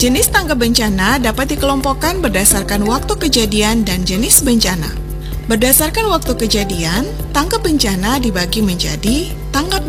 Jenis tanggap bencana dapat dikelompokkan berdasarkan waktu kejadian dan jenis bencana. Berdasarkan waktu kejadian, tanggap bencana dibagi menjadi tanggap